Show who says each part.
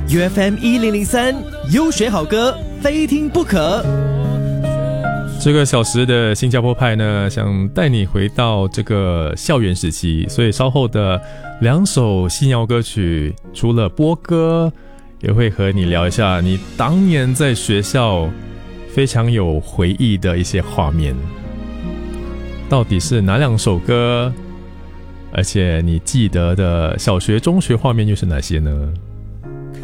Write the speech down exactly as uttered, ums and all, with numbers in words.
Speaker 1: U F M 一零零三，优选好歌，非听不可。
Speaker 2: 这个小时的新加坡派呢，想带你回到这个校园时期，所以稍后的两首新谣歌曲，除了播歌，也会和你聊一下你当年在学校非常有回忆的一些画面。到底是哪两首歌？而且你记得的小学、中学画面又是哪些呢？